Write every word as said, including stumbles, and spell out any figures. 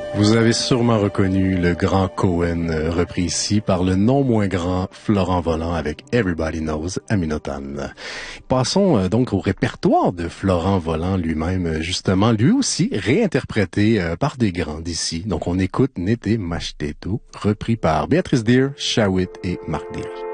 Vous avez sûrement reconnu le grand Cohen, euh, repris ici par le non moins grand Florent Volant avec Everybody Knows Aminotan. Passons euh, donc au répertoire de Florent Volant lui-même, euh, justement, lui aussi réinterprété euh, par des grands d'ici. Donc on écoute Nété Machteto, repris par Béatrice Deer, Shawit et Marc Derry.